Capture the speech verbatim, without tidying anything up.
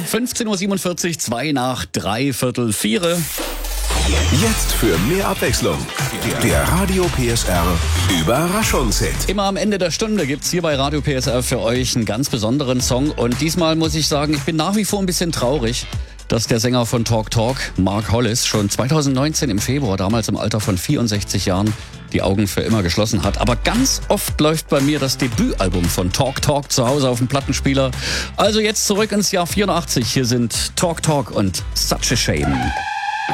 fünfzehn Uhr siebenundvierzig, zwei nach drei Viertel vier. Jetzt für mehr Abwechslung. Der Radio P S R Überraschungshit. Immer am Ende der Stunde gibt's hier bei Radio P S R für euch einen ganz besonderen Song. Und diesmal muss ich sagen, ich bin nach wie vor ein bisschen traurig, dass der Sänger von Talk Talk, Mark Hollis, schon zweitausendneunzehn im Februar, damals im Alter von vierundsechzig Jahren, die Augen für immer geschlossen hat. Aber ganz oft läuft bei mir das Debütalbum von Talk Talk zu Hause auf dem Plattenspieler. Also jetzt zurück ins Jahr vierundachtzig. Hier sind Talk Talk und Such a Shame.